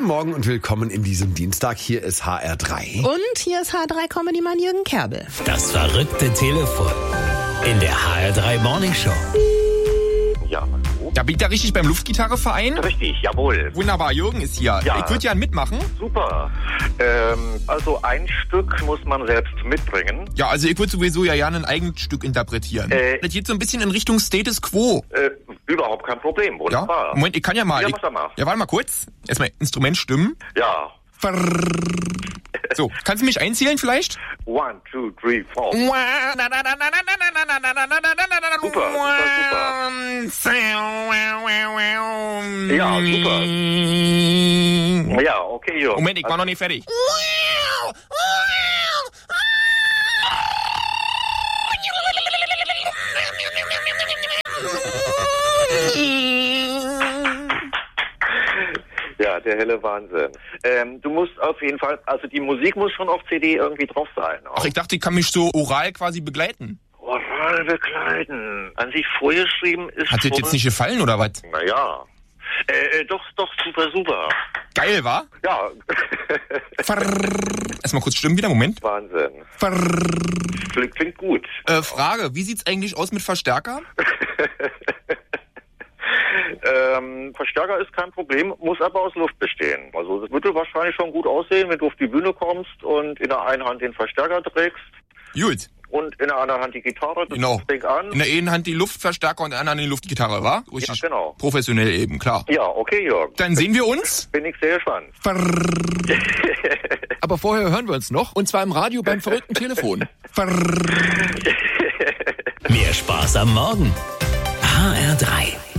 Guten Morgen und willkommen in diesem Dienstag. Hier ist HR3. Und hier ist HR3-Comedy-Mann Jürgen Kerbel. Das verrückte Telefon in der HR3 Morning Show. Ja, hallo. Da bin ich da richtig beim Luftgitarreverein? Richtig, jawohl. Wunderbar, Jürgen ist hier. Ja. Ich würde ja mitmachen. Super. Also ein Stück muss man selbst mitbringen. Ja, also ich würde sowieso ja gerne ein eigenes Stück interpretieren. Das geht so ein bisschen in Richtung Status Quo. Überhaupt kein Problem, Ja? wunderbar. Moment, ich kann ja mal. Ja, was er macht. Ja, warte mal kurz. Erstmal Instrument stimmen. Ja. So, kannst du mich einzählen vielleicht? 1, 2, 3, 4. Super. Ja, super. Ja, okay, Jürgen. Moment, ich war noch nicht fertig. Ja, der helle Wahnsinn. Du musst auf jeden Fall, also die Musik muss schon auf CD irgendwie drauf sein. Ach, ich dachte, ich kann mich so oral quasi begleiten. Oral begleiten. An sich vorgeschrieben ist Hat dir das jetzt nicht gefallen, oder was? Naja. Doch, super. Geil, wa? Ja. Erstmal kurz stimmen wieder, Moment. Wahnsinn. Klingt gut. Frage, wie sieht's eigentlich aus mit Verstärker? Verstärker ist kein Problem, muss aber aus Luft bestehen. Also das würde wahrscheinlich schon gut aussehen, wenn du auf die Bühne kommst und in der einen Hand den Verstärker trägst Gut. und in der anderen Hand die Gitarre. Das Genau. fängt an. In der einen Hand die Luftverstärker und in der anderen die Luftgitarre, wa? Richtig. Ja, genau. Professionell eben, klar. Ja, okay, Jörg. Dann sehen wir uns. Bin ich sehr gespannt. Aber vorher hören wir uns noch. Und zwar im Radio beim verrückten Telefon. Mehr Spaß am Morgen. HR3.